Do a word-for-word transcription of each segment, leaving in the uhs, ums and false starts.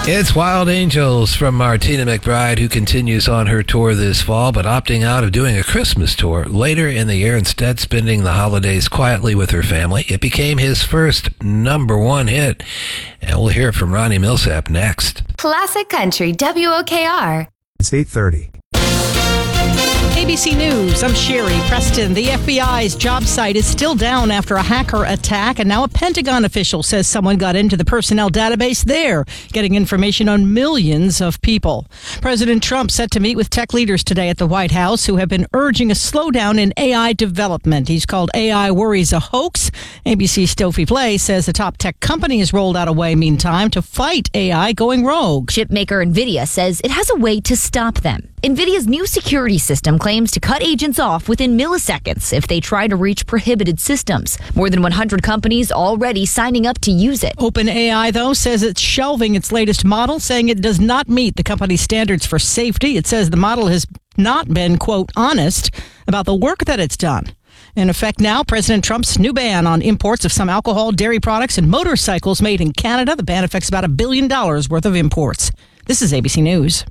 It's Wild Angels from Martina McBride, who continues on her tour this fall, but opting out of doing a Christmas tour later in the year, instead spending the holidays quietly with her family. It became his first number one hit, and we'll hear it from Ronnie Millsap next. Classic Country, W O K R. It's eight thirty. A B C News, I'm Sherry Preston. The F B I's job site is still down after a hacker attack, and now a Pentagon official says someone got into the personnel database there, getting information on millions of people. President Trump set to meet with tech leaders today at the White House who have been urging a slowdown in A I development. He's called A I worries a hoax. A B C's Stofie Play says the top tech company has rolled out a way, meantime, to fight A I going rogue. Chipmaker NVIDIA says it has a way to stop them. NVIDIA's new security system claims to cut agents off within milliseconds if they try to reach prohibited systems. More than one hundred companies already signing up to use it. OpenAI, though, says it's shelving its latest model, saying it does not meet the company's standards for safety. It says the model has not been, quote, honest about the work that it's done. In effect now, President Trump's new ban on imports of some alcohol, dairy products, and motorcycles made in Canada. The ban affects about a billion dollars worth of imports. This is A B C News.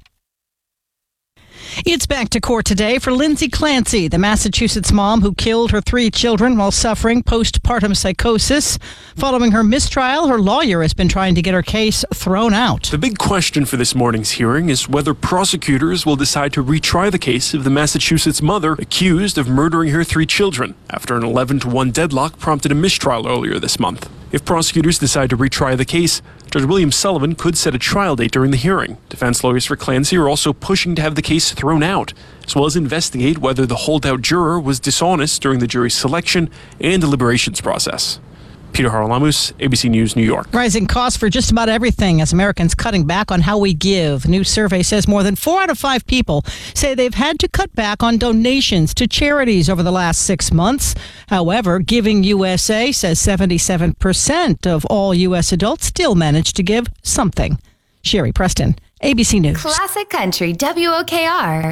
It's back to court today for Lindsay Clancy, the Massachusetts mom who killed her three children while suffering postpartum psychosis. Following her mistrial, her lawyer has been trying to get her case thrown out. The big question for this morning's hearing is whether prosecutors will decide to retry the case of the Massachusetts mother accused of murdering her three children after an eleven to one deadlock prompted a mistrial earlier this month. If prosecutors decide to retry the case, Judge William Sullivan could set a trial date during the hearing. Defense lawyers for Clancy are also pushing to have the case thrown out, as well as investigate whether the holdout juror was dishonest during the jury's selection and deliberations process. Peter Haralamus, A B C News, New York. Rising costs for just about everything as Americans cutting back on how we give. A new survey says more than four out of five people say they've had to cut back on donations to charities over the last six months. However, Giving U S A says seventy-seven percent of all U S adults still manage to give something. Sherry Preston, A B C News. Classic Country, W O K R.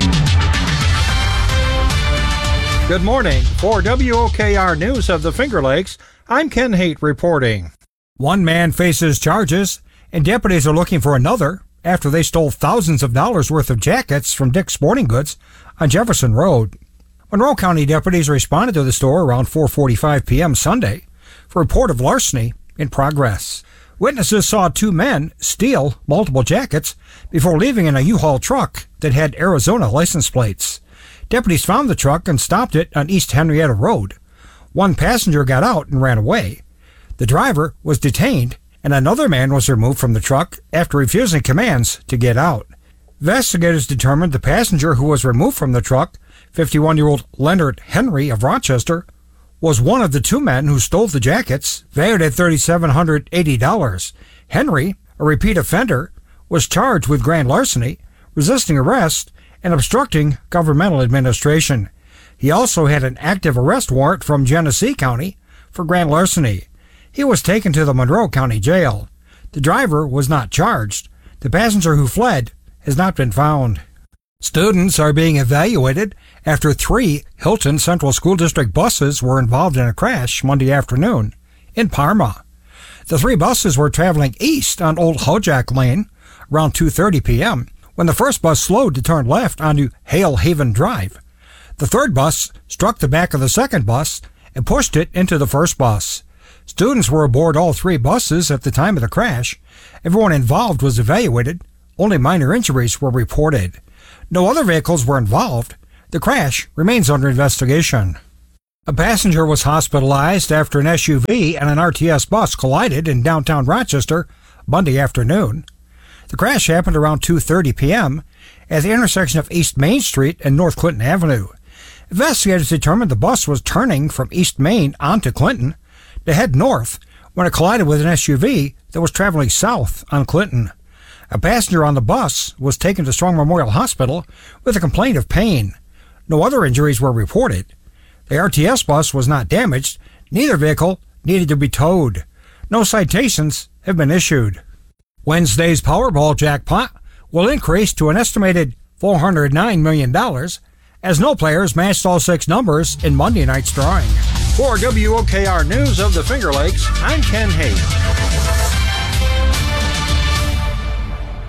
Good morning. For W O K R News of the Finger Lakes, I'm Ken Haight reporting. One man faces charges, and deputies are looking for another after they stole thousands of dollars worth of jackets from Dick's Sporting Goods on Jefferson Road. Monroe County deputies responded to the store around four forty-five p.m. Sunday for a report of larceny in progress. Witnesses saw two men steal multiple jackets before leaving in a U-Haul truck that had Arizona license plates. Deputies found the truck and stopped it on East Henrietta Road. One passenger got out and ran away. The driver was detained, and another man was removed from the truck after refusing commands to get out. Investigators determined the passenger who was removed from the truck, fifty-one-year-old Leonard Henry of Rochester, was one of the two men who stole the jackets, valued at three thousand seven hundred eighty dollars. Henry, a repeat offender, was charged with grand larceny, resisting arrest, and obstructing governmental administration. He also had an active arrest warrant from Genesee County for grand larceny. He was taken to the Monroe County Jail. The driver was not charged. The passenger who fled has not been found. Students are being evaluated after three Hilton Central School District buses were involved in a crash Monday afternoon in Parma. The three buses were traveling east on Old Hojack Lane around two thirty p.m. when the first bus slowed to turn left onto Hale Haven Drive. The third bus struck the back of the second bus and pushed it into the first bus. Students were aboard all three buses at the time of the crash. Everyone involved was evaluated. Only minor injuries were reported. No other vehicles were involved. The crash remains under investigation. A passenger was hospitalized after an S U V and an R T S bus collided in downtown Rochester Monday afternoon. The crash happened around two thirty p.m. at the intersection of East Main Street and North Clinton Avenue. Investigators determined the bus was turning from East Main onto Clinton to head north when it collided with an S U V that was traveling south on Clinton. A passenger on the bus was taken to Strong Memorial Hospital with a complaint of pain. No other injuries were reported. The R T S bus was not damaged. Neither vehicle needed to be towed. No citations have been issued. Wednesday's Powerball jackpot will increase to an estimated four hundred nine million dollars as no players matched all six numbers in Monday night's drawing. For W O K R News of the Finger Lakes, I'm Ken Haight.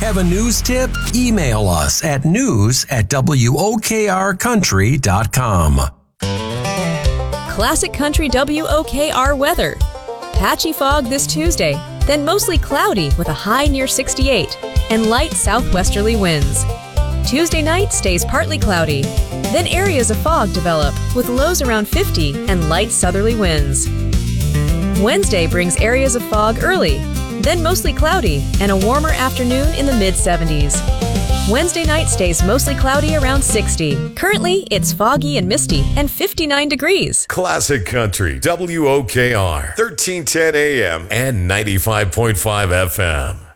have a news tip? Email us at news at W O K R country dot com. Classic Country W O K R weather. Patchy fog this Tuesday, then mostly cloudy with a high near sixty-eight and light southwesterly winds. Tuesday night stays partly cloudy, then areas of fog develop with lows around fifty and light southerly winds. Wednesday brings areas of fog early, then mostly cloudy and a warmer afternoon in the mid seventies. Wednesday night stays mostly cloudy around sixty. Currently, it's foggy and misty and fifty-nine degrees. Classic Country, W O K R, thirteen ten A M and ninety-five point five F M.